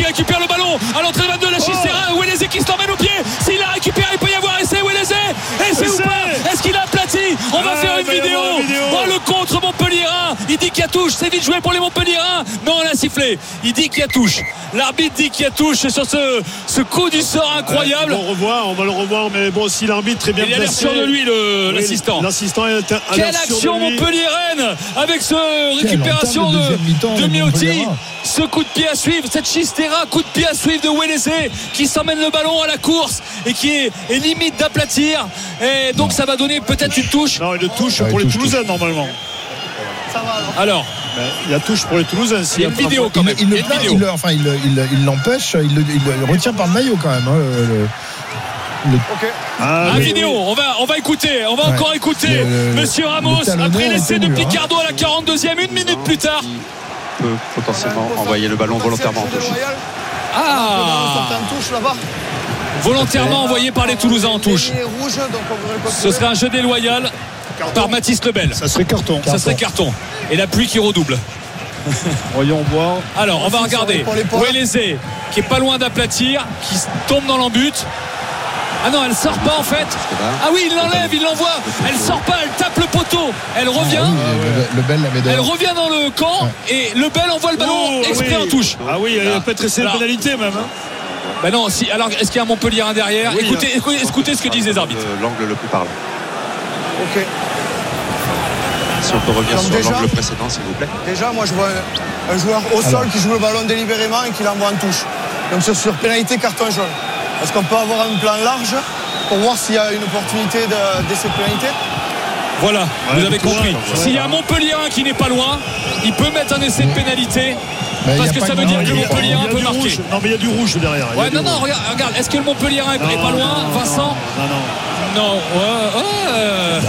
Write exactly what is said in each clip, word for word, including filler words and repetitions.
récupère le ballon à l'entrée de vingt-deux, la Chistera, oh. Welleze qui se l'emmène au pied. S'il la récupère, il peut y avoir essai. Welleze, essai ou pas? Est-ce qu'il a aplati? On va ah, faire une vidéo. vidéo. Oh, le contre Montpellierin. Il dit qu'il y a touche. C'est vite joué pour les Montpellierins. Non, on a sifflé. Il dit qu'il y a touche. L'arbitre dit qu'il y a touche sur ce, ce coup du sort incroyable. Ouais, on va le revoir, on va le revoir, mais bon, si l'arbitre est bien placé. Il a l'air sûr de lui, le, oui, l'assistant. L'assistant est à Quelle action Montpellieraine avec ce récupération de, de, de Miotti. Ce coup de pied à suivre, cette Chistera, coup de pied à suivre de Welleze qui s'emmène le ballon à la course et qui est, est limite d'aplatir. Et donc ça va donner peut-être une touche. Non, une touche pour les Toulousains normalement. Alors, il y a touche pour les Toulousains. Il y a une vidéo quand même. Il, il, il, il, enfin, il, il, il l'empêche, il, il, il le retient par le maillot quand même. Hein, le, le... Okay. Ah, la vidéo, on va, on va écouter, on va ouais. encore écouter le, le, Monsieur Ramos après l'essai de Picardo hein. à la quarante-deuxième, une minute plus tard. Il peut potentiellement envoyer le ballon volontairement en touche. Ah, volontairement envoyé par les Toulousains en touche. Ce serait un jeu déloyal par Mathis Lebel. Ça serait carton. Ça carton. serait carton. Et la pluie qui redouble. Voyons voir. Alors on va regarder Welleze qui est pas loin d'aplatir, qui tombe dans l'embut. Ah non, elle sort pas en fait. Ah oui, il l'enlève, il l'envoie. Elle sort pas, elle tape le poteau. Elle revient. Ah oui, le, le Bel l'avait elle revient dans le camp ouais. et le Bel envoie le ballon oh, exprès oui. en touche. Ah oui, elle a peut-être essayé de pénalité même. Hein. Ben non, si, alors est-ce qu'il y a un Montpellierin derrière oui, écoutez, hein. écoutez, écoutez ce que disent les arbitres. L'angle le plus parlant. Ok. Si on peut revenir sur déjà, l'angle précédent s'il vous plaît. Déjà moi je vois un joueur au sol alors. qui joue le ballon délibérément et qui l'envoie en touche. Donc sur, sur pénalité carton jaune. Est-ce qu'on peut avoir un plan large pour voir s'il y a une opportunité de, d'essai de pénalité? Voilà, ouais, vous avez compris. S'il y a un Montpellierin qui n'est pas loin, il peut mettre un essai de pénalité. Mais parce que ça veut dire que le Montpellierin peut marquer. Rouge. Non mais il y a du rouge derrière. Ouais, non, non, regarde, regarde, est-ce que le Montpellierin est pas loin, Vincent? Non, non. Non, ouais, ouais.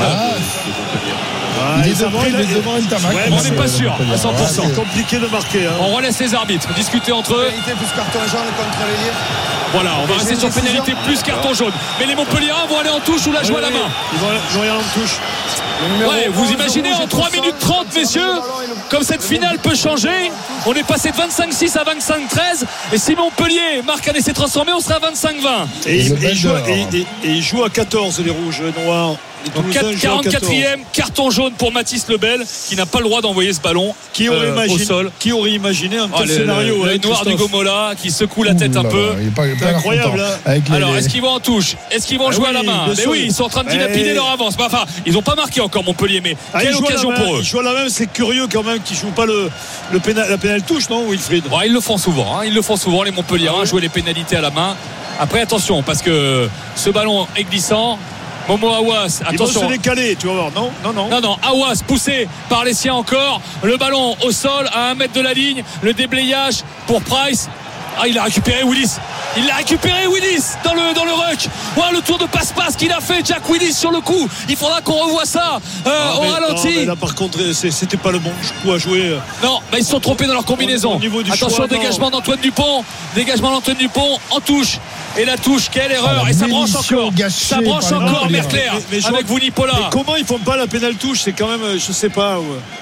Ah, il est devant, il est devant Ntamak. Ouais, on n'est pas sûr à cent pour cent. C'est compliqué de marquer. Hein. On relaisse les arbitres discuter entre eux. Pénalité plus carton jaune contre l'ailier. Voilà, on va rester sur pénalité plus carton jaune. Mais les Montpellierins vont aller en touche ou la jouer à la main. Ils vont aller en touche. Ouais, vous imaginez en trois minutes trente, messieurs, comme cette finale peut changer. On est passé de vingt-cinq six à vingt-cinq treize. Et si Montpellier marque un essai transformé, on sera à vingt-cinq vingt. Et, et, et, joue, et, et, et ils jouent à quatorze, les rouges, les noirs. Donc quarante-quatrième carton jaune pour Mathis Lebel qui n'a pas le droit d'envoyer ce ballon qui aurait euh, imaginé, au sol. Qui aurait imaginé un tel oh, scénario le, le, le noir du Gomola qui secoue la tête Ouh, un là, peu. Il est pas, il est pas incroyable. Hein. Alors les... est-ce qu'ils vont en touche? Est-ce qu'ils vont ah jouer oui, à la main? Mais oui, ils sont en train de dilapider et... leur avance. Enfin, ils n'ont pas marqué encore Montpellier, mais ah, quelle occasion pour eux. Ils jouent à la même, c'est curieux quand même qu'ils ne jouent pas le, le pénal, la pénale touche, non, Wilfried? Bon, ils le font souvent. Hein. Ils le font souvent les Montpelliérains, ah, jouer les pénalités à la main. Après attention parce que ce ballon est glissant. Momo Aouas, attention. Ils vont se décaler, tu vas voir. Non, non, non. Non, non. Aouas poussé par les siens encore. Le ballon au sol à un mètre de la ligne. Le déblayage pour Price. Ah, il a récupéré Willis. Il l'a récupéré Willis dans le, dans le ruck. Ouais, le tour de passe-passe qu'il a fait Jack Willis sur le coup. Il faudra qu'on revoie ça euh, ah, au mais, ralenti. Non, mais là par contre c'était pas le bon coup à jouer. Non, mais ils se sont trompés dans leur combinaison. Au, au Attention choix, dégagement non. d'Antoine Dupont. Dégagement d'Antoine Dupont en touche. Et la touche, quelle erreur. Ah, et ça branche encore. Ça branche encore Merclair avec Vunipola. Mais comment ils font pas la pénale touche? C'est quand même, je sais pas. Ouais.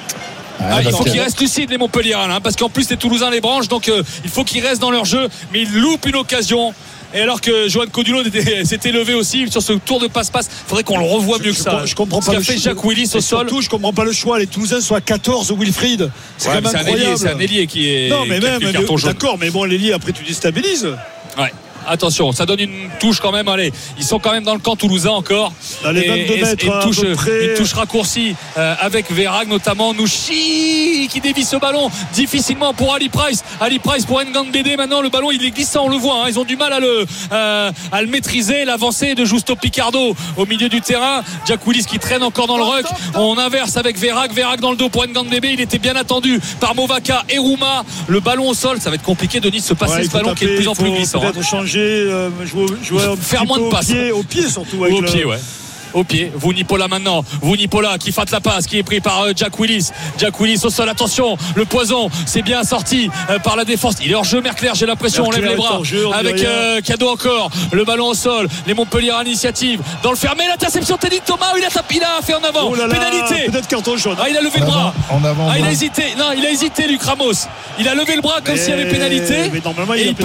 Ah, il faut qu'ils restent lucides les Montpellierins hein, parce qu'en plus les Toulousains les branchent donc euh, il faut qu'ils restent dans leur jeu mais ils loupent une occasion et alors que Johan Codulot s'était levé aussi sur ce tour de passe-passe il faudrait qu'on le revoie mieux je, que ça je, je comprends ce pas qu'a fait Jacques Willis au sol surtout, je comprends pas le choix les Toulousains sont à quatorze Wilfried c'est ouais, quand même incroyable c'est un ailier qui est non mais même mais, d'accord mais bon l'ailier après tu déstabilises ouais. Attention, ça donne une touche quand même. Allez, ils sont quand même dans le camp toulousain encore. Dans les vingt-deux mètres, et, et une, touche, une touche raccourcie euh, avec Verag notamment. Nouchi qui dévie ce ballon difficilement pour Ali Price. Ali Price pour N'Gane Bédé. Maintenant, le ballon il est glissant, on le voit. Hein, ils ont du mal à le, euh, à le maîtriser. L'avancée de Justo Picardo au milieu du terrain. Jack Willis qui traîne encore dans le ruck. On inverse avec Verag. Verag dans le dos pour N'Gane Bédé. Il était bien attendu par Movaka et Rouma. Le ballon au sol, ça va être compliqué de se passer ouais, ce ballon taper, qui est de plus en plus glissant. Euh, jouer, jouer faire moins de passes au pied, au pied surtout avec au le... pied ouais au pied, Vunipola maintenant Vunipola qui fate la passe, qui est pris par euh, Jack Willis Jack Willis au sol, attention le poison, c'est bien sorti euh, par la défense, il est hors jeu Merclair, j'ai l'impression, on lève les bras jeu, avec euh, Cadeau encore, le ballon au sol les Montpellier à l'initiative, dans le fermé l'interception Teddy Thomas, il a, tapé, il a fait en avant, oh là là, pénalité, peut-être carton jaune, ah, il a levé le bras en avant, ah, il a hésité, non il a hésité Luc Ramos, il a levé le bras comme s'il y avait pénalité mais normalement et il a